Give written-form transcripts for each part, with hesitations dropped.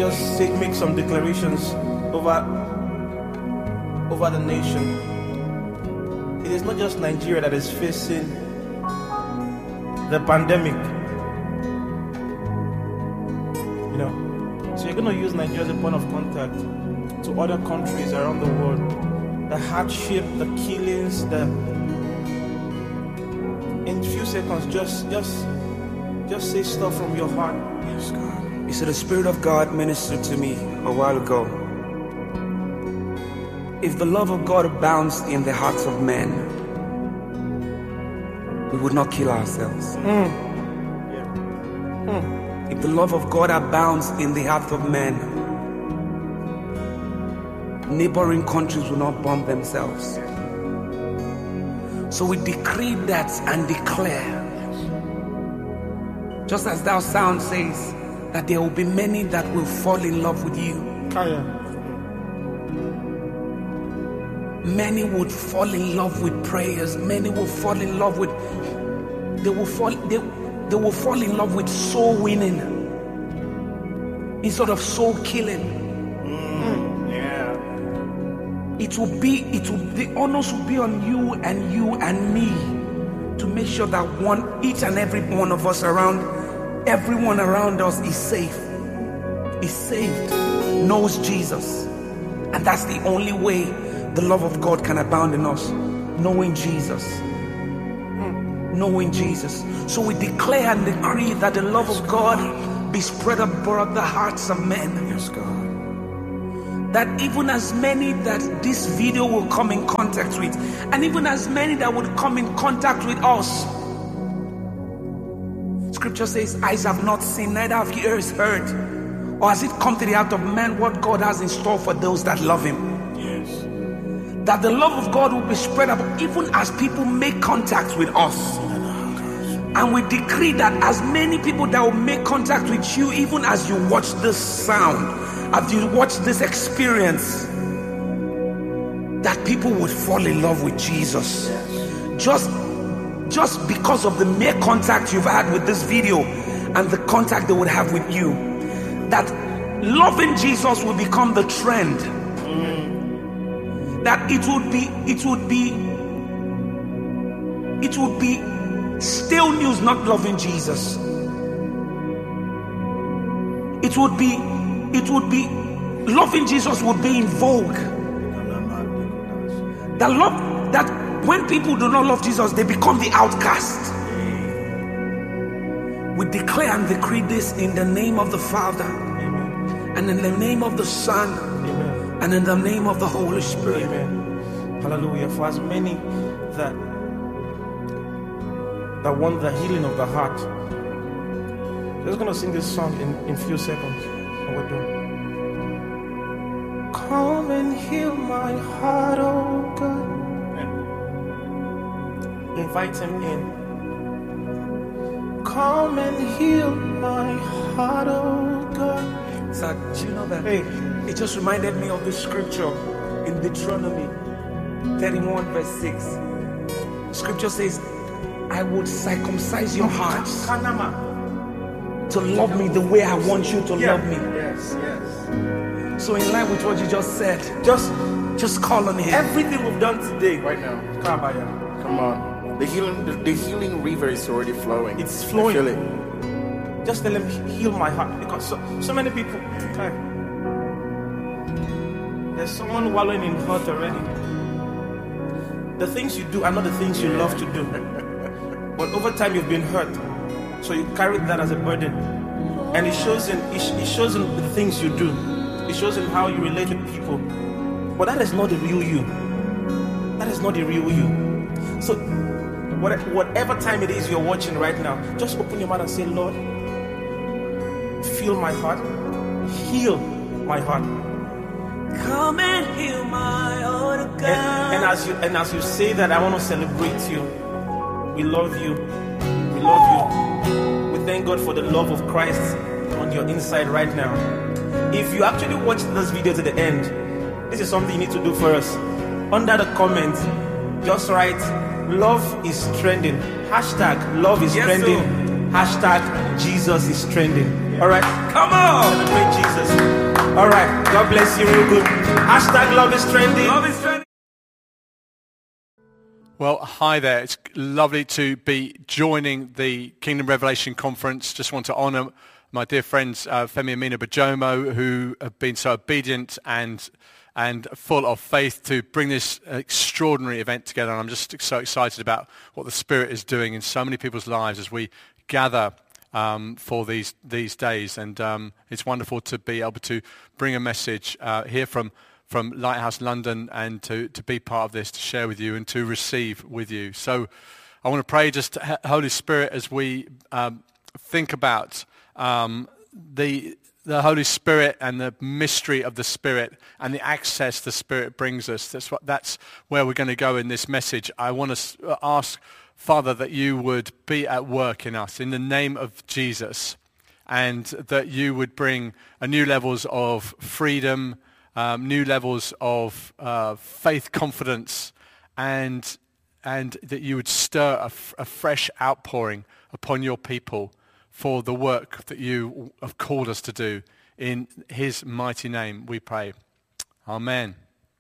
just make some declarations over the nation. It is not just Nigeria that is facing the pandemic. You know, so you're going to use Nigeria as a point of contact to other countries around the world. The hardship, the killings, in a few seconds, just say stuff from your heart. Yes, God. You said the Spirit of God ministered to me a while ago. If the love of God abounds in the hearts of men, we would not kill ourselves. If the love of God abounds in the hearts of men, neighboring countries will not bomb themselves. So we decree that and declare, just as thou sound says, that there will be many that will fall in love with you. Many would fall in love with prayers. Many will fall in love with, they will fall in love with soul winning instead of soul killing. The honors will be on you and me to make sure that each and every one of us everyone around us is safe, is saved, knows Jesus. And that's the only way the love of God can abound in us, knowing Jesus. Knowing Jesus. So we declare and decree that the love of God be spread abroad the hearts of men. Yes, God. That even as many that this video will come in contact with, and even as many that would come in contact with us, Scripture says, eyes have not seen, neither have ears heard, or has it come to the heart of man what God has in store for those that love him. Yes. That the love of God will be spread up even as people make contact with us. And we decree that as many people that will make contact with you, even as you watch this sound, as you watch this experience, that people would fall in love with Jesus. Just because of the mere contact you've had with this video and the contact they would have with you, that loving Jesus will become the trend. That it would be stale news not loving Jesus. It would be loving Jesus would be in vogue. That when people do not love Jesus, they become the outcast. We declare and decree this in the name of the Father, and in the name of the Son, and in the name of the Holy Spirit. Amen. Hallelujah. For as many that want the healing of the heart, we're just going to sing this song in few seconds. And we're done. Come and heal my heart, oh God. Invite him in. Come and heal my heart, oh God. So, do you know that? Hey. It just reminded me of the scripture in Deuteronomy 31 verse 6. Scripture says, I would circumcise your hearts to love me the way I want you to love me. Yes. So in line with what you just said, just call on him. Everything we've done today, Right now. Kabaya. Come on. The healing river is already flowing. It's flowing. I feel it. Just tell him, heal my heart. Because so many people, there's someone wallowing in hurt already. The things you do are not the things you love to do. But over time you've been hurt. So you carry that as a burden. And it shows in the things you do. It shows in how you relate with people. But that is not the real you. That is not the real you. So whatever time it is you're watching right now, just open your mouth and say, Lord, feel my heart, heal my heart. Come and heal my heart, God. And as you say that, I want to celebrate you. We love you. We love you. We thank God for the love of Christ on your inside right now. If you actually watch this video to the end, this is something you need to do for us. Under the comment, just write, love is trending. Hashtag love is trending. Hashtag Jesus is trending. All right, come on, celebrate Jesus. All right, God bless you real good. Hashtag love is trending. Love is trending. Well, hi there. It's lovely to be joining the Kingdom Revelation Conference. Just want to honor my dear friends Femi and Mina Bajomo, who have been so obedient and full of faith to bring this extraordinary event together. And I'm just so excited about what the Spirit is doing in so many people's lives as we gather for these days. And it's wonderful to be able to bring a message here from Lighthouse London and to be part of this, to share with you and to receive with you. So I want to pray just Holy Spirit as we think about the Holy Spirit and the mystery of the Spirit and the access the Spirit brings us. That's where we're going to go in this message. I want to ask, Father, that you would be at work in us in the name of Jesus, and that you would bring new levels of freedom, new levels of faith, confidence, and that you would stir a fresh outpouring upon your people for the work that you have called us to do. In his mighty name we pray. Amen.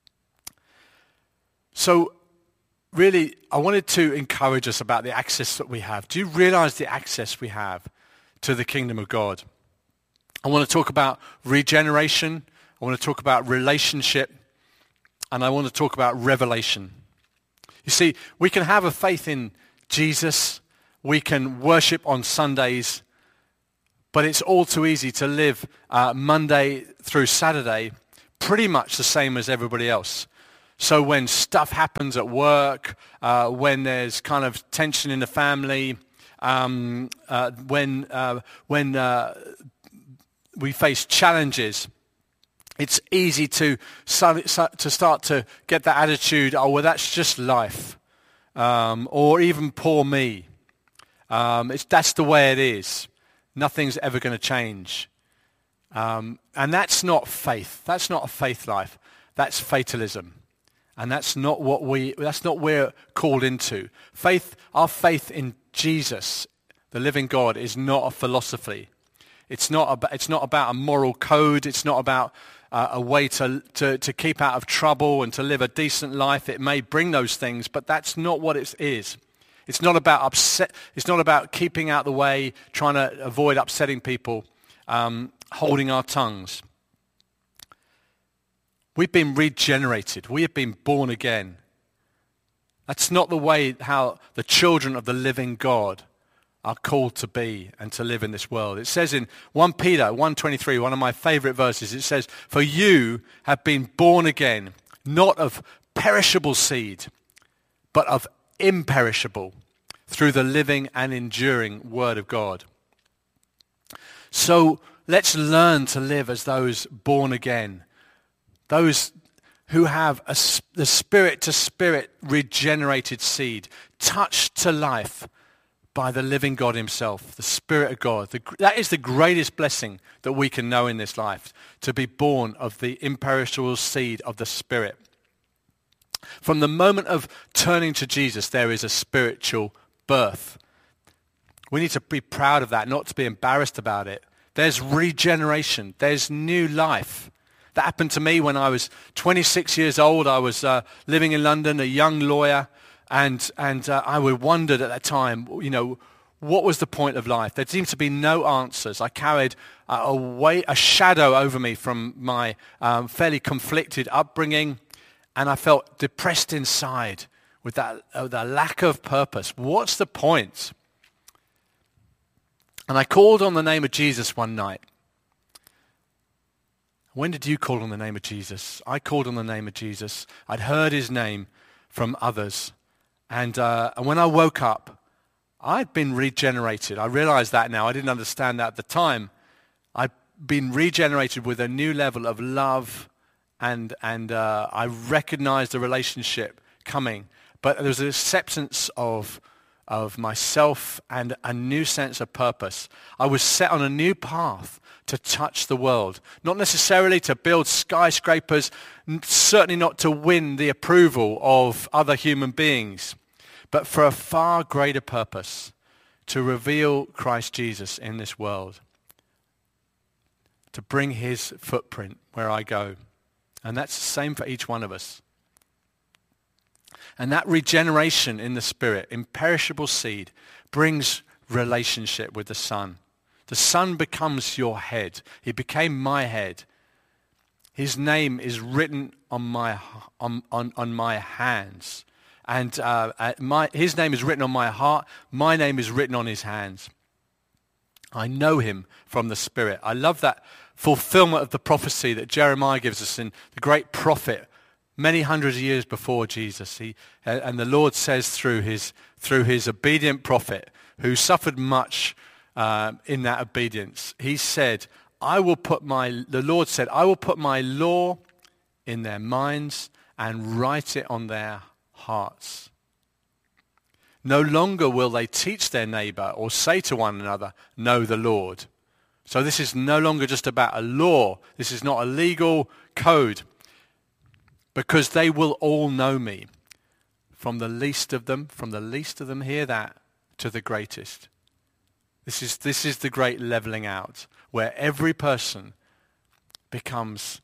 So really, I wanted to encourage us about the access that we have. Do you realize the access we have to the kingdom of God? I want to talk about regeneration. I want to talk about relationship. And I want to talk about revelation. You see, we can have a faith in Jesus. We can worship on Sundays, but it's all too easy to live Monday through Saturday pretty much the same as everybody else. So when stuff happens at work, when there's kind of tension in the family, when we face challenges, it's easy to start to get that attitude, oh, well, that's just life, or even poor me. That's the way it is. Nothing's ever going to change. And that's not faith. That's not a faith life. That's fatalism. And that's not what we're called into. Faith, our faith in Jesus, the living God, is not a philosophy. It's not about a moral code. It's not about a way to keep out of trouble and to live a decent life. It may bring those things, but that's not what it is. It's not about It's not about keeping out the way, trying to avoid upsetting people, holding our tongues. We've been regenerated. We have been born again. That's not the way how the children of the living God are called to be and to live in this world. It says in 1 Peter 1:23, one of my favorite verses, it says, "For you have been born again, not of perishable seed, but of imperishable, through the living and enduring word of God." So let's learn to live as those born again, those who have the spirit-to-spirit regenerated seed, touched to life by the living God himself, the Spirit of God. That is the greatest blessing that we can know in this life, to be born of the imperishable seed of the Spirit. From the moment of turning to Jesus, there is a spiritual birth. We need to be proud of that, not to be embarrassed about it. There's regeneration. There's new life. That happened to me when I was 26 years old. I was living in London, a young lawyer, and I wondered at that time, what was the point of life? There seemed to be no answers. I carried a shadow over me from my fairly conflicted upbringing, and I felt depressed inside with the lack of purpose. What's the point? And I called on the name of Jesus one night. When did you call on the name of Jesus? I called on the name of Jesus. I'd heard his name from others. And when I woke up, I'd been regenerated. I realize that now. I didn't understand that at the time. I'd been regenerated with a new level of love, and I recognized the relationship coming. But there was an acceptance of myself and a new sense of purpose. I was set on a new path to touch the world. Not necessarily to build skyscrapers, certainly not to win the approval of other human beings, but for a far greater purpose, to reveal Christ Jesus in this world, to bring his footprint where I go. And that's the same for each one of us. And that regeneration in the Spirit, imperishable seed, brings relationship with the Son. The Son becomes your head. He became my head. His name is written on my hands. And his name is written on my heart. My name is written on his hands. I know him from the Spirit. I love that fulfillment of the prophecy that Jeremiah gives us in the great prophet many hundreds of years before Jesus. And the Lord says through his obedient prophet, who suffered much in that obedience, he said, the Lord said, I will put my law in their minds and write it on their hearts. No longer will they teach their neighbor or say to one another, know the Lord. So this is no longer just about a law. This is not a legal code. Because they will all know me. From the least of them, hear that, to the greatest. This is the great leveling out, where every person steps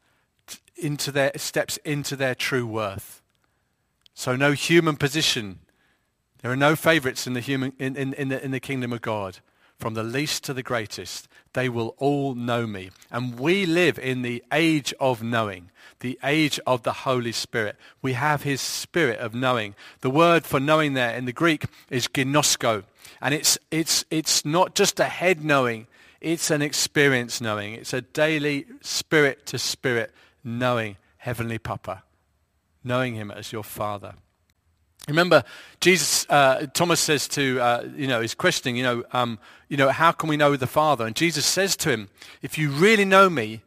into their true worth. So no human position. There are no favorites in the kingdom of God. From the least to the greatest, they will all know me. And we live in the age of knowing, the age of the Holy Spirit. We have his spirit of knowing. The word for knowing there in the Greek is ginosko. And it's not just a head knowing, it's an experience knowing. It's a daily spirit to spirit knowing Heavenly Papa, knowing him as your Father. Remember, Jesus, Thomas says to, he's questioning, how can we know the Father? And Jesus says to him, if you really know me,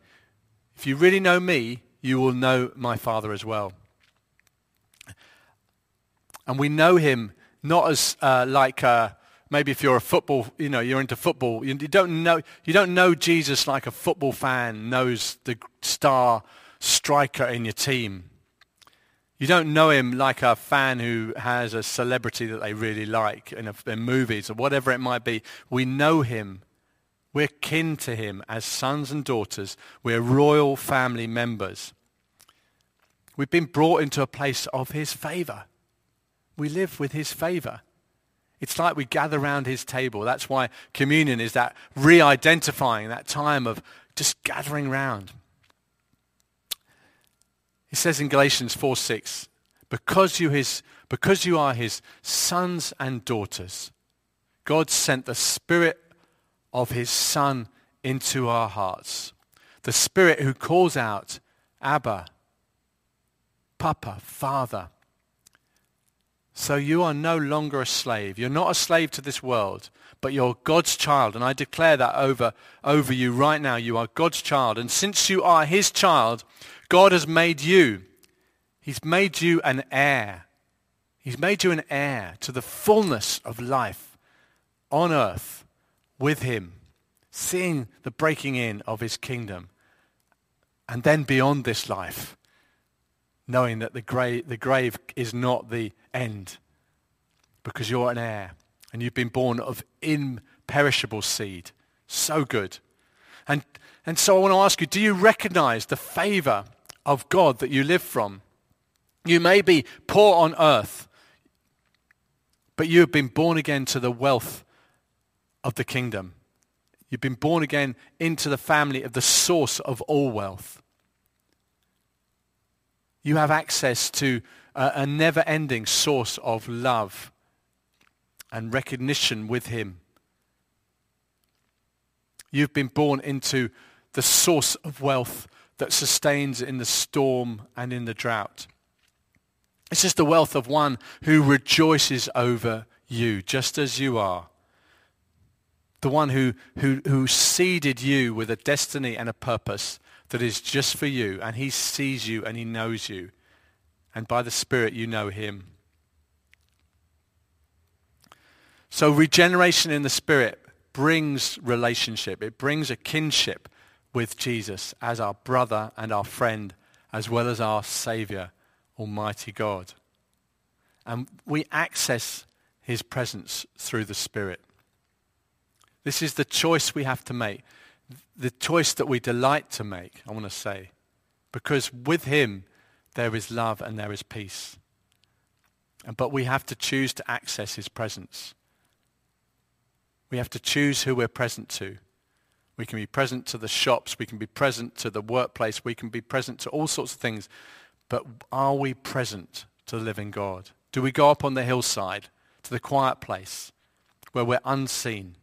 you will know my Father as well. And we know him not as maybe if you're a football, you're into football. You don't know Jesus like a football fan knows the star striker in your team. You don't know him like a fan who has a celebrity that they really like in movies or whatever it might be. We know him. We're kin to him as sons and daughters. We're royal family members. We've been brought into a place of his favor. We live with his favor. It's like we gather around his table. That's why communion is that re-identifying, that time of just gathering round. He says in Galatians 4:6, because you are his sons and daughters, God sent the Spirit of his Son into our hearts. The Spirit who calls out, Abba, Papa, Father. So you are no longer a slave. You're not a slave to this world, but you're God's child. And I declare that over you right now. You are God's child. And since you are his child, God has made you. He's made you an heir. He's made you an heir to the fullness of life on earth with him, seeing the breaking in of his kingdom. And then beyond this life, knowing that the grave is not the end, because you're an heir and you've been born of imperishable seed. So good. And so I want to ask you, do you recognize the favor of God that you live from? You may be poor on earth, but you have been born again to the wealth of the kingdom. You've been born again into the family of the source of all wealth. You have access to a never-ending source of love and recognition with him. You've been born into the source of wealth that sustains in the storm and in the drought. It's just the wealth of one who rejoices over you, just as you are. The one who seeded you with a destiny and a purpose that is just for you, and he sees you and he knows you. And by the Spirit you know him. So regeneration in the Spirit brings relationship. It brings a kinship with Jesus as our brother and our friend, as well as our Savior, Almighty God. And we access his presence through the Spirit. This is the choice we have to make. The choice that we delight to make, I want to say. Because with him, there is love and there is peace. But we have to choose to access his presence. We have to choose who we're present to. We can be present to the shops. We can be present to the workplace. We can be present to all sorts of things. But are we present to the living God? Do we go up on the hillside to the quiet place where we're unseen?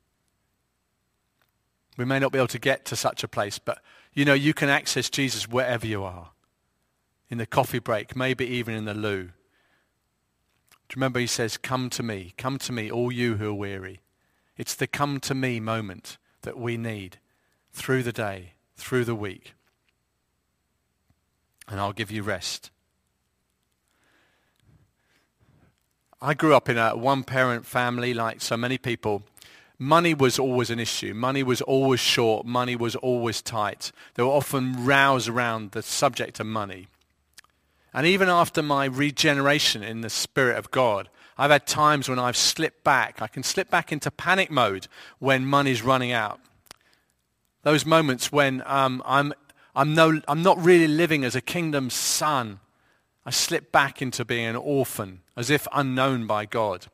We may not be able to get to such a place, but you can access Jesus wherever you are. In the coffee break, maybe even in the loo. Do you remember he says, come to me, all you who are weary. It's the come to me moment that we need through the day, through the week. And I'll give you rest. I grew up in a one-parent family like so many people. Money was always an issue. Money was always short. Money was always tight. There were often rows around the subject of money. And even after my regeneration in the Spirit of God, I've had times when I've slipped back. I can slip back into panic mode when money's running out. Those moments when I'm not really living as a kingdom son. I slip back into being an orphan, as if unknown by God.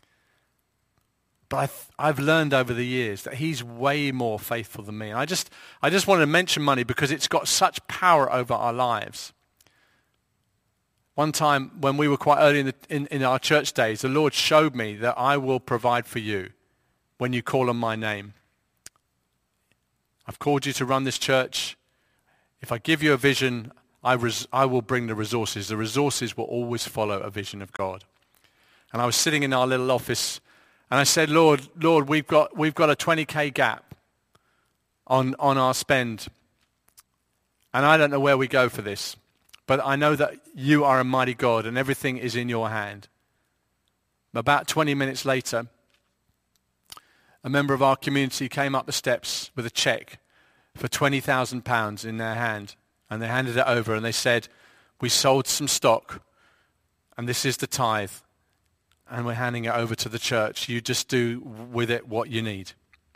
But I've learned over the years that he's way more faithful than me. I just wanted to mention money because it's got such power over our lives. One time when we were quite early in our church days, the Lord showed me that I will provide for you when you call on my name. I've called you to run this church. If I give you a vision, I will bring the resources. The resources will always follow a vision of God. And I was sitting in our little office and I said, Lord, we've got a 20K gap on our spend. And I don't know where we go for this. But I know that you are a mighty God and everything is in your hand. About 20 minutes later, a member of our community came up the steps with a check for £20,000 in their hand. And they handed it over and they said, we sold some stock and this is the tithe. And we're handing it over to the church. You just do with it what you need.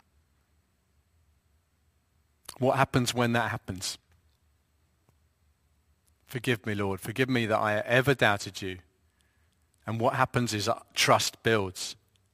What happens when that happens? Forgive me, Lord. Forgive me that I ever doubted you. And what happens is trust builds.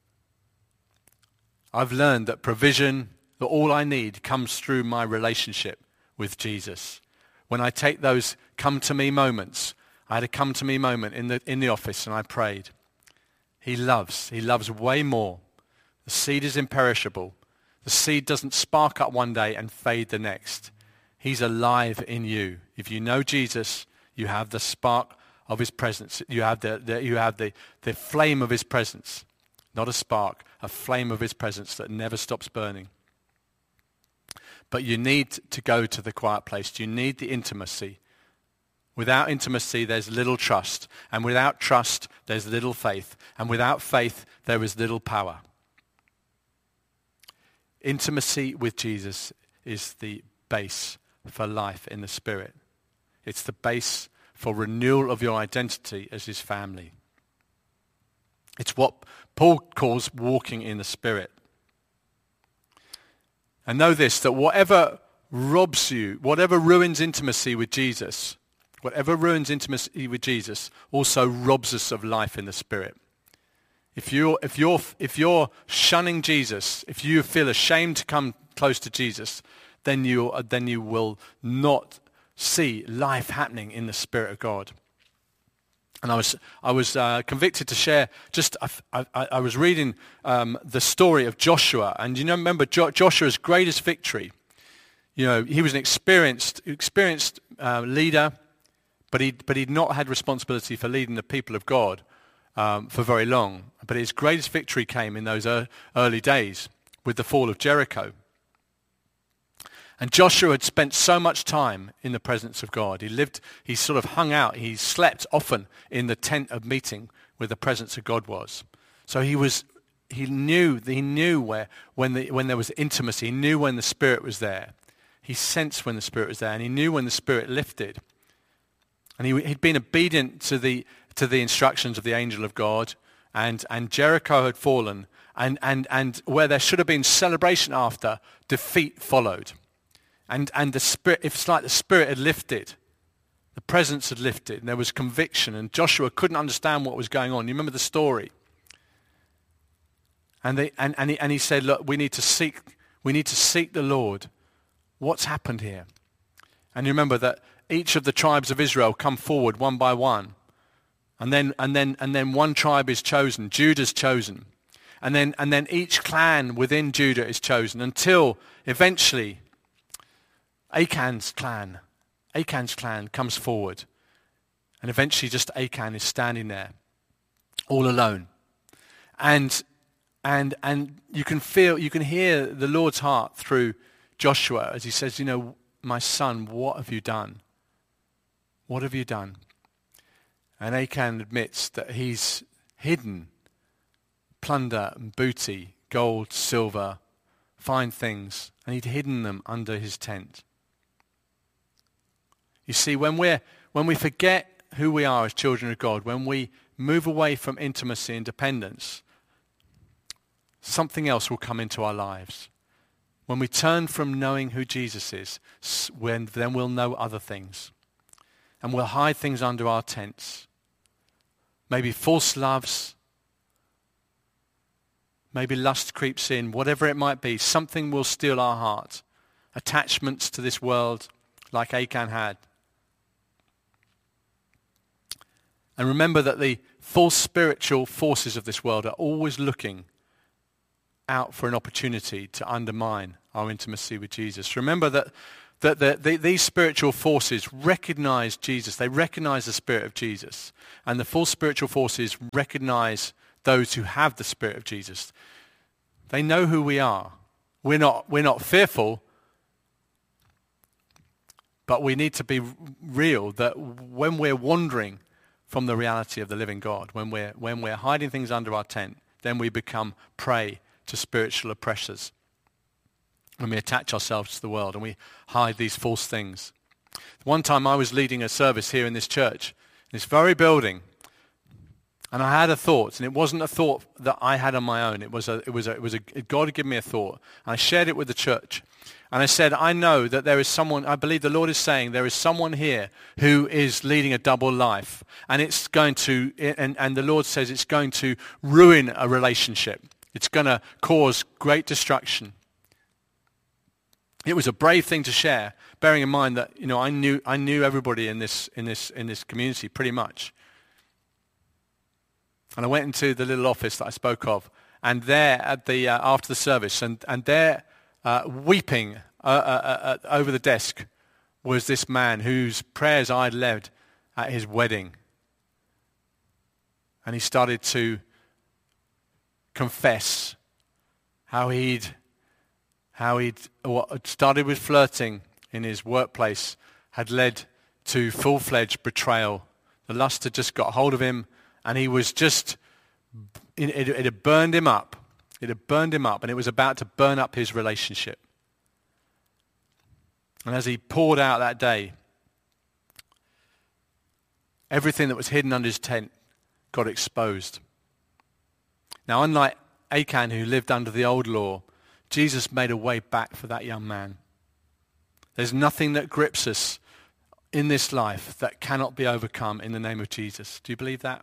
I've learned that provision, that all I need comes through my relationship with Jesus. When I take those come to me moments, I had a come to me moment in the office and I prayed. He loves way more. The seed is imperishable. The seed doesn't spark up one day and fade the next. He's alive in you. If you know Jesus, you have the spark of his presence. You have the flame of his presence. Not a spark, a flame of his presence that never stops burning. But you need to go to the quiet place. You need the intimacy. Without intimacy, there's little trust. And without trust, there's little faith. And without faith, there is little power. Intimacy with Jesus is the base for life in the Spirit. It's the base for renewal of your identity as his family. It's what Paul calls walking in the Spirit. And know this, that whatever robs you, whatever ruins intimacy with Jesus, also robs us of life in the Spirit. If you're shunning Jesus, if you feel ashamed to come close to Jesus, then you will not see life happening in the Spirit of God. And I was convicted to share. I was reading the story of Joshua, and remember Joshua's greatest victory. He was an experienced leader, but he'd not had responsibility for leading the people of God for very long. But his greatest victory came in those early days with the fall of Jericho. And Joshua had spent so much time in the presence of God. He sort of hung out. He slept often in the tent of meeting where the presence of God was. So he knew when there was intimacy. He knew when the Spirit was there. He sensed when the Spirit was there, and he knew when the Spirit lifted. And he'd been obedient to the instructions of the angel of God, and Jericho had fallen, And where there should have been celebration after, defeat followed. And the Spirit, it's like the Spirit had lifted. The presence had lifted, and there was conviction, and Joshua couldn't understand what was going on. You remember the story? And he said, look, we need to seek the Lord. What's happened here? And you remember that each of the tribes of Israel come forward one by one. And then one tribe is chosen, Judah's chosen. And then each clan within Judah is chosen until eventually Achan's clan comes forward. And eventually just Achan is standing there all alone. And you can hear the Lord's heart through Joshua as he says, my son, what have you done? What have you done? And Achan admits that he's hidden plunder and booty, gold, silver, fine things, and he'd hidden them under his tent. You see, when we forget who we are as children of God, when we move away from intimacy and dependence, something else will come into our lives. When we turn from knowing who Jesus is, then we'll know other things. And we'll hide things under our tents. Maybe false loves. Maybe lust creeps in. Whatever it might be, something will steal our heart. Attachments to this world like Achan had. And remember that the false spiritual forces of this world are always looking out for an opportunity to undermine our intimacy with Jesus. Remember that these spiritual forces recognize Jesus. They recognize the Spirit of Jesus. And the false spiritual forces recognize those who have the Spirit of Jesus. They know who we are. We're not fearful, but we need to be real that when we're wandering from the reality of the living God, when we're hiding things under our tent, then we become prey to spiritual oppressors. When we attach ourselves to the world and we hide these false things. One time I was leading a service here in this church, in this very building, and I had a thought, and it wasn't a thought that I had on my own. God had given me a thought, and I shared it with the church. And I said, I know that there is someone, I believe the Lord is saying, there is someone here who is leading a double life. And it's going to, and the Lord says it's going to ruin a relationship. It's going to cause great destruction. It was a brave thing to share, bearing in mind that I knew everybody in this community pretty much. And I went into the little office that I spoke of, and there at the after the service, and there weeping over the desk was this man whose prayers I'd led at his wedding, and he started to confess how he'd what started with flirting in his workplace had led to full-fledged betrayal. The lust had just got hold of him, and he was just, it had burned him up. It had burned him up, and it was about to burn up his relationship. And as he poured out that day, everything that was hidden under his tent got exposed. Now, unlike Achan, who lived under the old law, Jesus made a way back for that young man. There's nothing that grips us in this life that cannot be overcome in the name of Jesus. Do you believe that?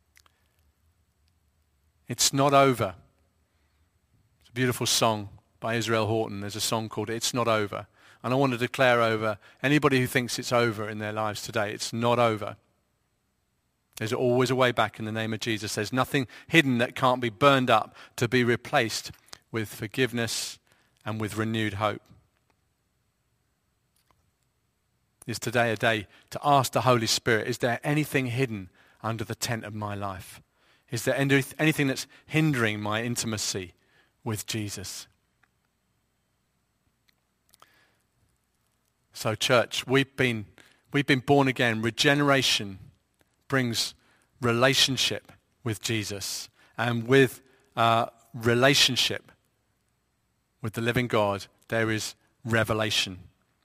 It's not over. It's a beautiful song by Israel Houghton. There's a song called It's Not Over. And I want to declare over anybody who thinks it's over in their lives today, it's not over. There's always a way back in the name of Jesus. There's nothing hidden that can't be burned up to be replaced with forgiveness and with renewed hope. Is today a day to ask the Holy Spirit, is there anything hidden under the tent of my life? Is there anything that's hindering my intimacy with Jesus? So church, we've been born again. Regeneration brings relationship with Jesus, and with relationship with the living God, there is revelation.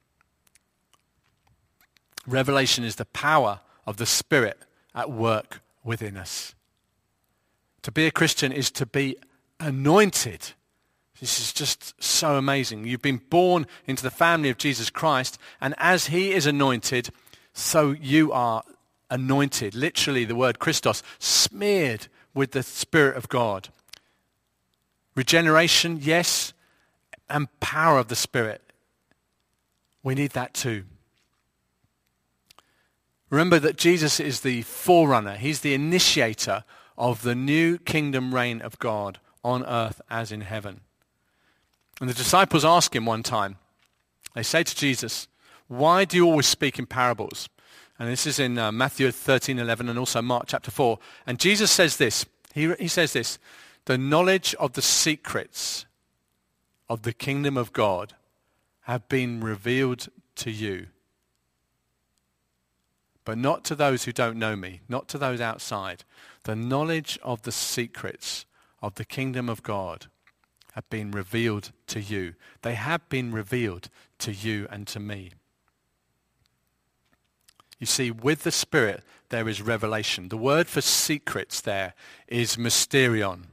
Revelation is the power of the Spirit at work within us. To be a Christian is to be anointed. This is just so amazing. You've been born into the family of Jesus Christ, and as he is anointed, so you are anointed. Literally, the word Christos, smeared with the Spirit of God. Regeneration, yes, and power of the Spirit. We need that too. Remember that Jesus is the forerunner. He's the initiator of the new kingdom reign of God on earth as in heaven. And the disciples ask him one time, they say to Jesus, why do you always speak in parables? And this is in Matthew 13:11 and also Mark chapter 4. And Jesus says this, he says this, the knowledge of the secrets of the kingdom of God have been revealed to you. But not to those who don't know me, not to those outside. The knowledge of the secrets of the kingdom of God have been revealed to you. They have been revealed to you and to me. You see, with the Spirit, there is revelation. The word for secrets there is mysterion.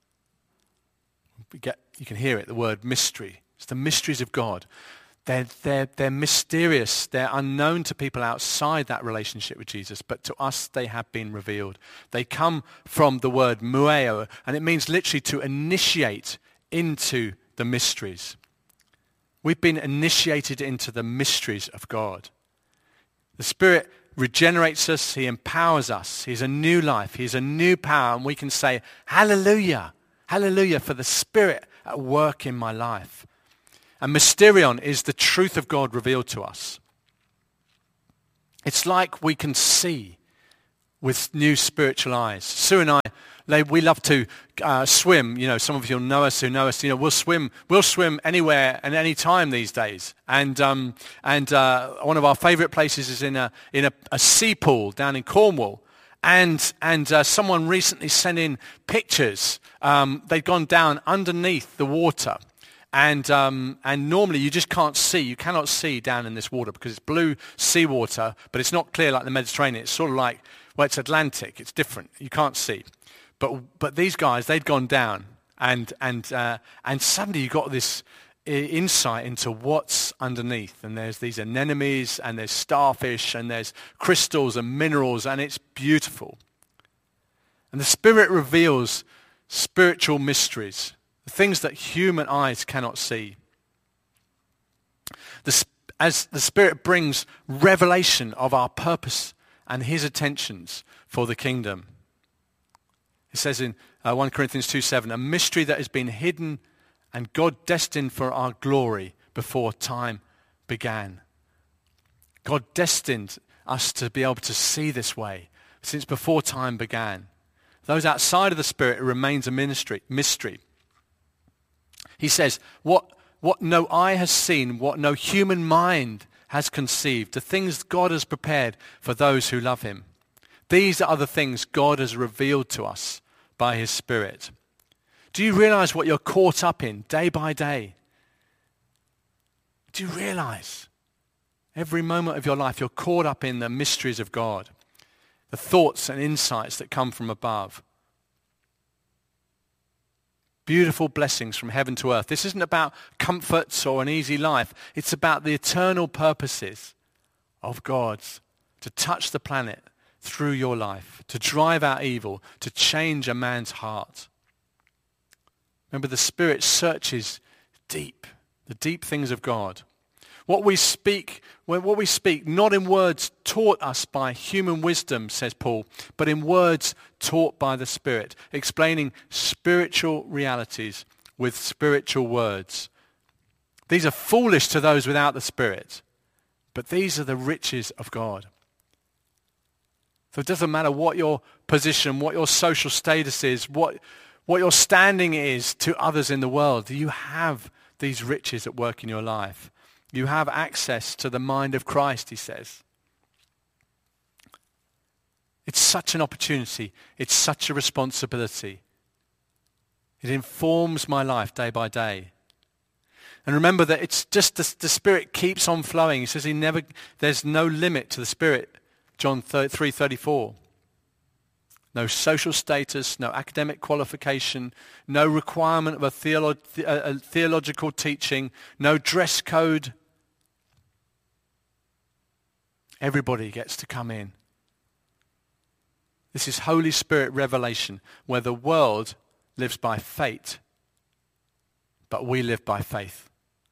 You can hear it, the word mystery. It's the mysteries of God. They're mysterious. They're unknown to people outside that relationship with Jesus, but to us they have been revealed. They come from the word mueo, and it means literally to initiate into the mysteries. We've been initiated into the mysteries of God. The Spirit regenerates us. He empowers us. He's a new life. He's a new power, and we can say, hallelujah, hallelujah for the Spirit at work in my life. And mysterion is the truth of God revealed to us. It's like we can see with new spiritual eyes. Sue and I, we love to swim. You know, some of you know us who know us. You know, we'll swim anywhere and any time these days. And one of our favourite places is in a sea pool down in Cornwall. And someone recently sent in pictures. They'd gone down underneath the water. And normally you just can't see. You cannot see down in this water because it's blue seawater, but it's not clear like the Mediterranean. It's sort of like, well, it's Atlantic. It's different. You can't see. But these guys, they'd gone down, and suddenly you got this insight into what's underneath. And there's these anemones, and there's starfish, and there's crystals and minerals, and it's beautiful. And the Spirit reveals spiritual mysteries, the things that human eyes cannot see. As the Spirit brings revelation of our purpose and his intentions for the kingdom. It says in 1 Corinthians 2:7, a mystery that has been hidden and God destined for our glory before time began. God destined us to be able to see this way since before time began. Those outside of the Spirit, it remains a mystery. He says, what no eye has seen, what no human mind has conceived, the things God has prepared for those who love him. These are the things God has revealed to us by his Spirit. Do you realize what you're caught up in day by day? Do you realize every moment of your life you're caught up in the mysteries of God, the thoughts and insights that come from above? Beautiful blessings from heaven to earth. This isn't about comforts or an easy life. It's about the eternal purposes of God to touch the planet through your life, to drive out evil, to change a man's heart. Remember, the Spirit searches deep, the deep things of God. What we speak, not in words taught us by human wisdom, says Paul, but in words taught by the Spirit, explaining spiritual realities with spiritual words. These are foolish to those without the Spirit, but these are the riches of God. So it doesn't matter what your position, what your social status is, what your standing is to others in the world. You have these riches at work in your life. You have access to the mind of Christ, he says. It's such an opportunity. It's such a responsibility. It informs my life day by day. And remember that it's just the Spirit keeps on flowing. He says there's no limit to the Spirit. John 3:34. no social status, no academic qualification, no requirement of a theological teaching, no dress code. Everybody gets to come in. This is Holy Spirit revelation, where the world lives by fate, but we live by faith.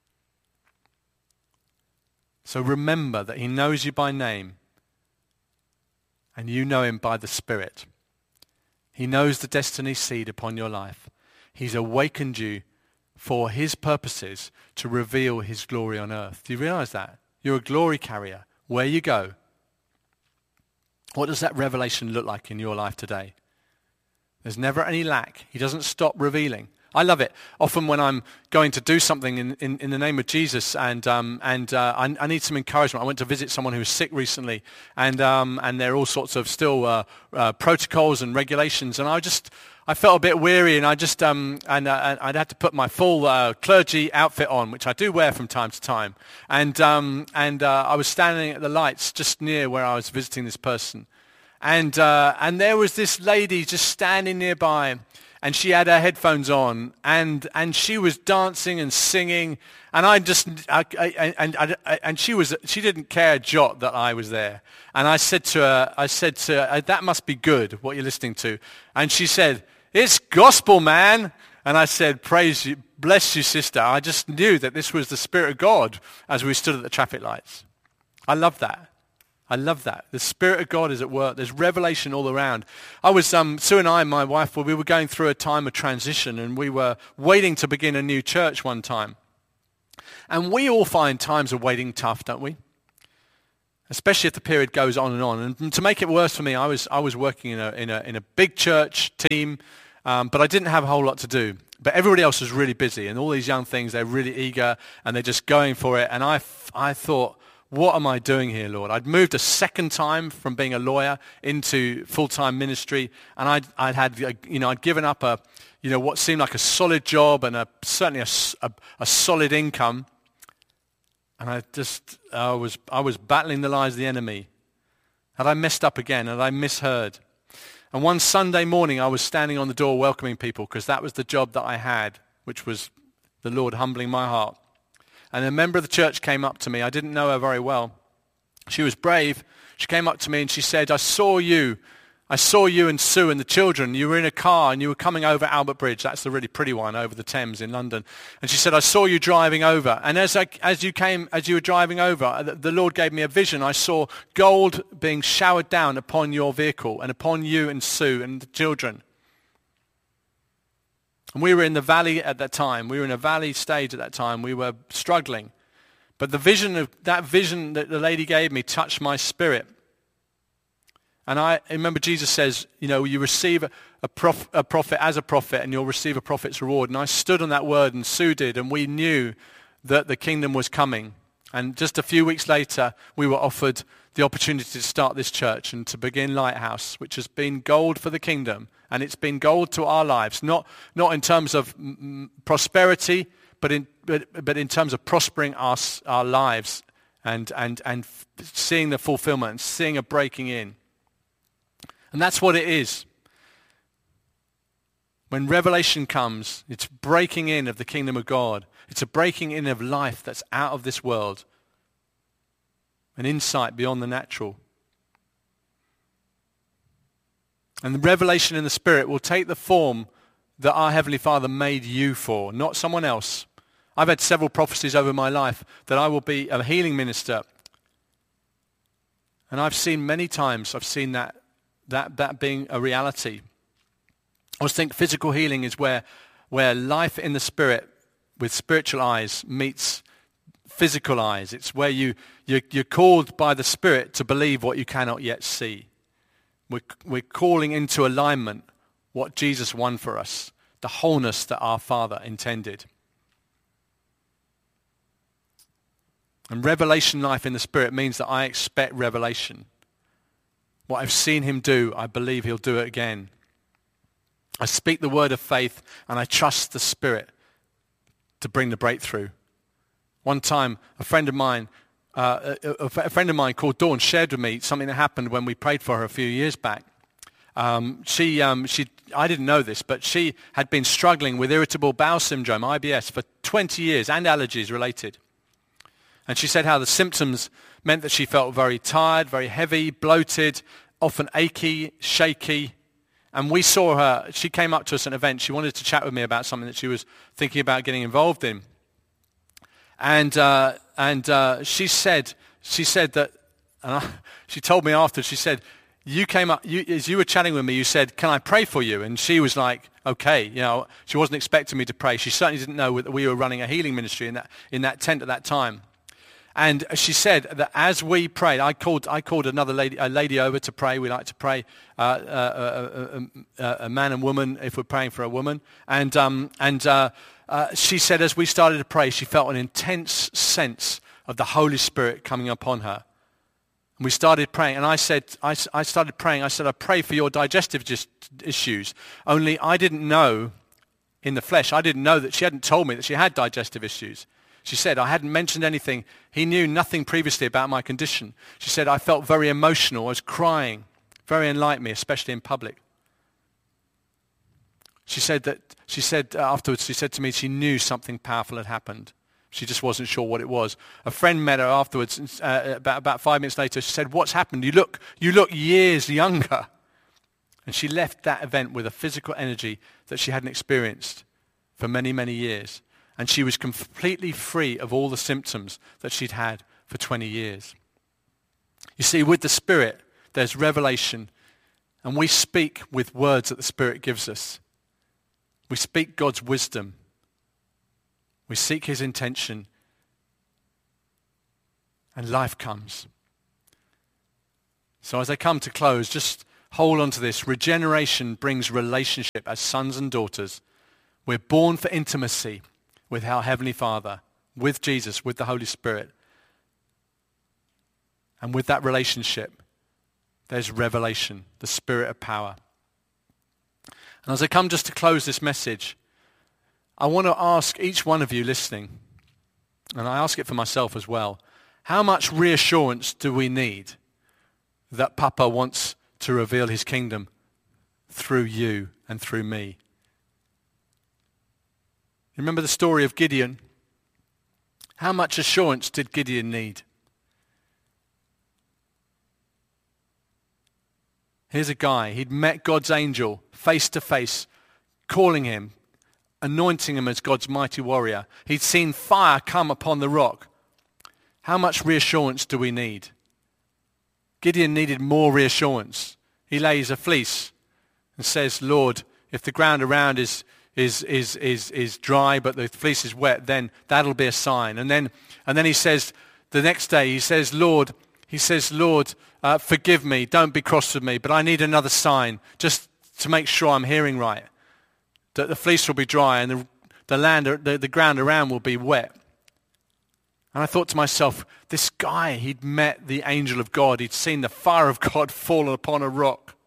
So remember that he knows you by name, and you know him by the Spirit. He knows the destiny seed upon your life. He's awakened you for his purposes to reveal his glory on earth. Do you realize that? You're a glory carrier. Where you go. What does that revelation look like in your life today? There's never any lack. He doesn't stop revealing. I love it. Often when I'm going to do something in the name of Jesus and I need some encouragement. I went to visit someone who was sick recently and there are all sorts of still protocols and regulations, and I felt a bit weary, and I'd had to put my full clergy outfit on, which I do wear from time to time. And I was standing at the lights just near where I was visiting this person. And there was this lady just standing nearby, and she had her headphones on, and she was dancing and singing, and she didn't care a jot that I was there. And I said to her, that must be good, what you're listening to. And she said, "It's gospel, man." And I said, "Praise you, bless you, sister." I just knew that this was the Spirit of God as we stood at the traffic lights. I love that. I love that. The Spirit of God is at work. There's revelation all around. I was, Sue and I, my wife, we were going through a time of transition, and we were waiting to begin a new church one time. And we all find times of waiting tough, don't we? Especially if the period goes on. And to make it worse for me, I was working in a big church team, but I didn't have a whole lot to do. But everybody else was really busy, and all these young things, they're really eager, and they're just going for it. And I thought, what am I doing here, Lord? I'd moved a second time from being a lawyer into full-time ministry, and I'd given up what seemed like a solid job and certainly a solid income. And I was battling the lies of the enemy. Had I messed up again? Had I misheard? And one Sunday morning, I was standing on the door welcoming people, because that was the job that I had, which was the Lord humbling my heart. And a member of the church came up to me. I didn't know her very well. She was brave. She came up to me and she said, I saw you and Sue and the children. You were in a car and you were coming over Albert Bridge. That's the really pretty one over the Thames in London. And she said, I saw you driving over. And as you were driving over, the Lord gave me a vision. I saw gold being showered down upon your vehicle and upon you and Sue and the children. And we were in the valley at that time. We were in a valley stage at that time. We were struggling. But the vision that the lady gave me touched my spirit. And I remember Jesus says, you receive a prophet as a prophet, and you'll receive a prophet's reward. And I stood on that word, and Sue did, and we knew that the kingdom was coming. And just a few weeks later, we were offered the opportunity to start this church and to begin Lighthouse, which has been gold for the kingdom. And it's been gold to our lives, not in terms of prosperity, but in terms of prospering our lives and seeing the fulfillment and seeing a breaking in. And that's what it is. When revelation comes, it's breaking in of the kingdom of God. It's a breaking in of life that's out of this world. An insight beyond the natural. And the revelation in the Spirit will take the form that our Heavenly Father made you for, not someone else. I've had several prophecies over my life that I will be a healing minister. And I've seen many times, that being a reality. I always think physical healing is where life in the Spirit with spiritual eyes meets physical eyes. It's where you're called by the Spirit to believe what you cannot yet see. We're calling into alignment what Jesus won for us, the wholeness that our Father intended. And revelation life in the Spirit means that I expect revelation. What I've seen him do, I believe he'll do it again. I speak the word of faith and I trust the Spirit to bring the breakthrough. One time, a friend of mine called Dawn shared with me something that happened when we prayed for her a few years back. I didn't know this, but she had been struggling with irritable bowel syndrome, IBS, for 20 years and allergies related. And she said how the symptoms meant that she felt very tired, very heavy, bloated, often achy, shaky. And we saw her, she came up to us at an event. She wanted to chat with me about something that she was thinking about getting involved in. And she said that, she told me after, she said, you came up, as you were chatting with me, you said, can I pray for you? And she was like, okay. She wasn't expecting me to pray. She certainly didn't know that we were running a healing ministry in that tent at that time. And she said that as we prayed, I called a lady over to pray. We like to pray, a man and woman if we're praying for a woman. And she said as we started to pray, she felt an intense sense of the Holy Spirit coming upon her. And we started praying, and I started praying. I said, I pray for your digestive issues. Only I didn't know in the flesh. I didn't know that she hadn't told me that she had digestive issues. She said, I hadn't mentioned anything. He knew nothing previously about my condition. She said, I felt very emotional. I was crying, very unlike me, especially in public. She said afterwards, she said to me, she knew something powerful had happened. She just wasn't sure what it was. A friend met her afterwards, about 5 minutes later. She said, what's happened? You look years younger. And she left that event with a physical energy that she hadn't experienced for many, many years. And she was completely free of all the symptoms that she'd had for 20 years. You see, with the Spirit, there's revelation. And we speak with words that the Spirit gives us. We speak God's wisdom. We seek his intention. And life comes. So as I come to close, just hold on to this. Regeneration brings relationship as sons and daughters. We're born for intimacy with our Heavenly Father, with Jesus, with the Holy Spirit. And with that relationship, there's revelation, the Spirit of power. And as I come just to close this message, I want to ask each one of you listening, and I ask it for myself as well, how much reassurance do we need that Papa wants to reveal his kingdom through you and through me? Remember the story of Gideon? How much assurance did Gideon need? Here's a guy, he'd met God's angel face to face, calling him, anointing him as God's mighty warrior. He'd seen fire come upon the rock. How much reassurance do we need? Gideon needed more reassurance. He lays a fleece and says, Lord, if the ground around is dry, but the fleece is wet, then that'll be a sign. And then he says, the next day, he says, Lord, forgive me, don't be cross with me, but I need another sign just to make sure I'm hearing right. That the fleece will be dry and the ground around will be wet. And I thought to myself, this guy, he'd met the angel of God. He'd seen the fire of God fall upon a rock.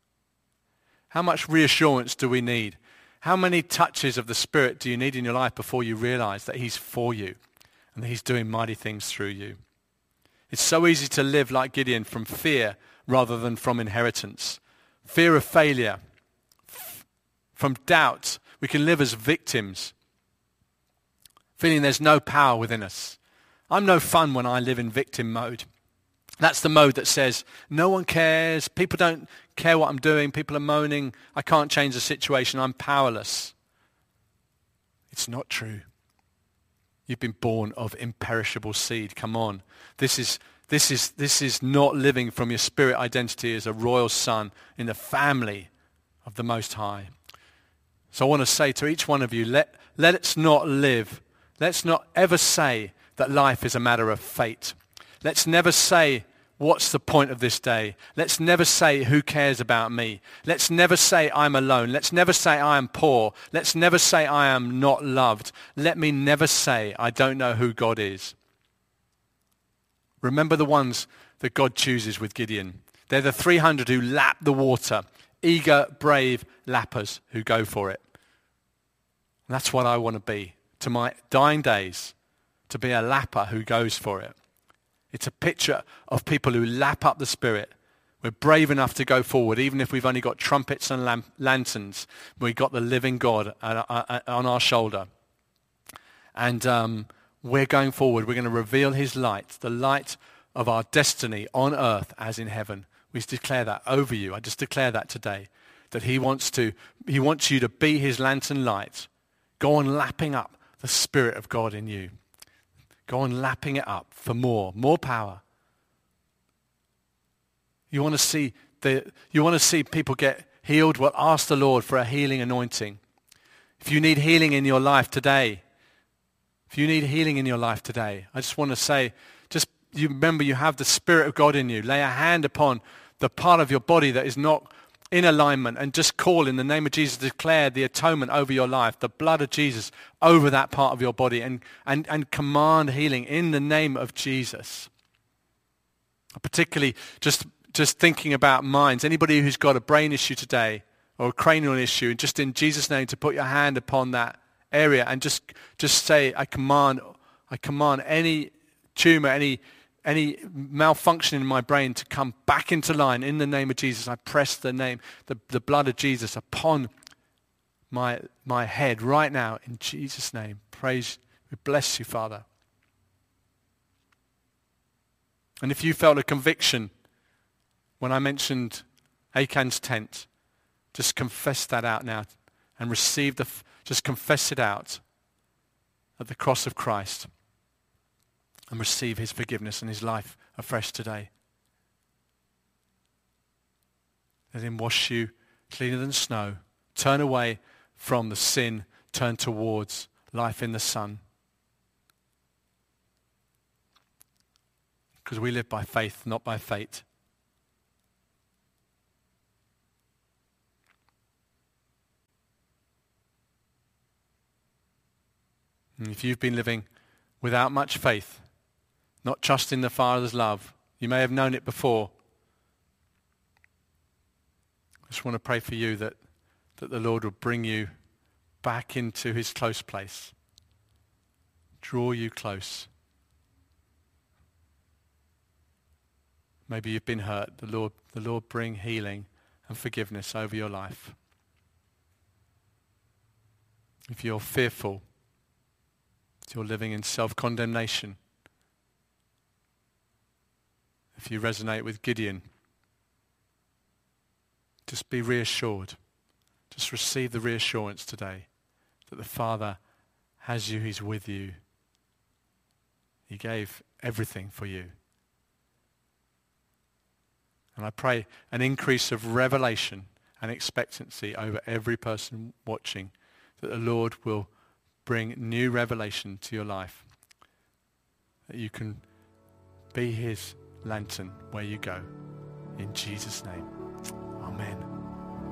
How much reassurance do we need? How many touches of the Spirit do you need in your life before you realize that he's for you and that he's doing mighty things through you? It's so easy to live like Gideon from fear rather than from inheritance. Fear of failure, from doubt. We can live as victims, feeling there's no power within us. I'm no fun when I live in victim mode. That's the mode that says, no one cares, people don't care what I'm doing, people are moaning, I can't change the situation, I'm powerless. It's not true. You've been born of imperishable seed. Come on. This is not living from your spirit identity as a royal son in the family of the Most High. So I want to say to each one of you, let's not live, let's not ever say that life is a matter of fate. Let's never say, what's the point of this day? Let's never say, who cares about me? Let's never say, I'm alone. Let's never say, I am poor. Let's never say, I am not loved. Let me never say, I don't know who God is. Remember the ones that God chooses with Gideon. They're the 300 who lap the water, eager, brave lappers who go for it. And that's what I want to be to my dying days, to be a lapper who goes for it. It's a picture of people who lap up the Spirit We're brave enough to go forward, even if we've only got trumpets and lanterns. We've got the living God on our shoulder. And we're going forward. We're going to reveal his light, the light of our destiny on earth as in heaven. We declare that over you. I just declare that today, that he wants you to be his lantern light. Go on lapping up the Spirit of God in you. Go on lapping it up for more power. You want to see people get healed? Well, ask the Lord for a healing anointing. If you need healing in your life today, I just want to say, you remember you have the Spirit of God in you. Lay a hand upon the part of your body that is not in alignment and just call in the name of Jesus, declare the atonement over your life, the blood of Jesus over that part of your body, and command healing in the name of Jesus. Particularly just thinking about minds. Anybody who's got a brain issue today or a cranial issue, and just in Jesus' name to put your hand upon that area and just say, I command any tumor, any malfunction in my brain to come back into line in the name of Jesus. I press the blood of Jesus upon my head right now in Jesus' name. Praise, we bless you, Father. And if you felt a conviction when I mentioned Achan's tent, just confess that out now and just confess it out at the cross of Christ and receive his forgiveness and his life afresh today. Let him wash you cleaner than snow. Turn away from the sin, turn towards life in the Son. Because we live by faith, not by fate. And if you've been living without much faith, not trusting the Father's love, you may have known it before. I just want to pray for you that the Lord will bring you back into his close place. Draw you close. Maybe you've been hurt. The Lord bring healing and forgiveness over your life. If you're fearful, if you're living in self-condemnation, if you resonate with Gideon, just be reassured. Just receive the reassurance today that the Father has you, he's with you. He gave everything for you. And I pray an increase of revelation and expectancy over every person watching, that the Lord will bring new revelation to your life, that you can be his lantern where you go. In Jesus' name, amen.